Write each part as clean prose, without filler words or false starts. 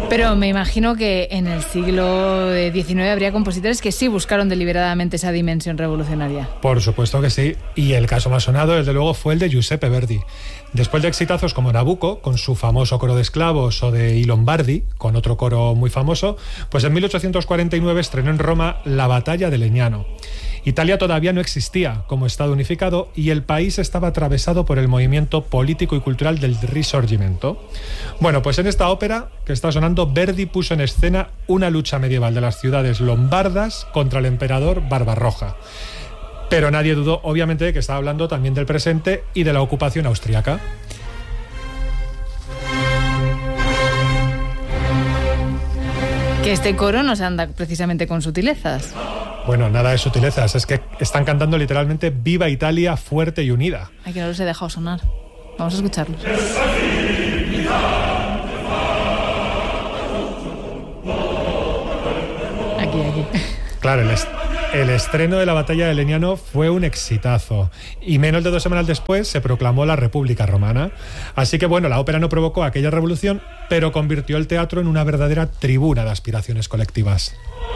Pero me imagino que en el siglo XIX habría compositores que sí buscaron deliberadamente esa dimensión revolucionaria. Por supuesto que sí, y el caso más sonado, desde luego, fue el de Giuseppe Verdi. Después de exitazos como Nabucco, con su famoso coro de esclavos, o de I Lombardi, con otro coro muy famoso, pues en 1849 estrenó en Roma La batalla de Legnano. Italia todavía no existía como Estado unificado y el país estaba atravesado por el movimiento político y cultural del Risorgimento. Bueno, pues en esta ópera que está sonando, Verdi puso en escena una lucha medieval de las ciudades lombardas contra el emperador Barbarroja. Pero nadie dudó, obviamente, de que estaba hablando también del presente y de la ocupación austriaca. Que este coro no se anda precisamente con sutilezas. Bueno, nada de sutilezas, es que están cantando literalmente Viva Italia fuerte y unida. Ay, que no los he dejado sonar. Vamos a escucharlos. Aquí. Claro, el estreno de la batalla de Legnano fue un exitazo y menos de 2 semanas después se proclamó la República Romana. Así que bueno, la ópera no provocó aquella revolución, pero convirtió el teatro en una verdadera tribuna de aspiraciones colectivas.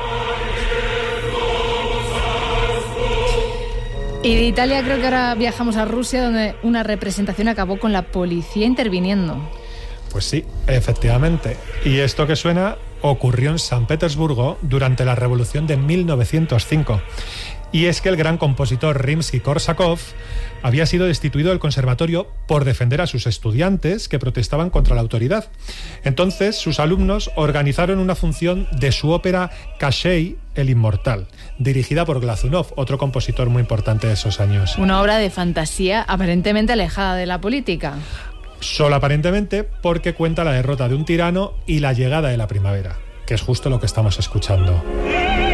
Y de Italia creo que ahora viajamos a Rusia, donde una representación acabó con la policía interviniendo. Pues sí, efectivamente. Y esto que suena ocurrió en San Petersburgo durante la Revolución de 1905. Y es que el gran compositor Rimsky-Korsakov había sido destituido del conservatorio por defender a sus estudiantes que protestaban contra la autoridad. Entonces, sus alumnos organizaron una función de su ópera Kashey, el Inmortal, dirigida por Glazunov, otro compositor muy importante de esos años. Una obra de fantasía aparentemente alejada de la política. Solo aparentemente, porque cuenta la derrota de un tirano y la llegada de la primavera, que es justo lo que estamos escuchando.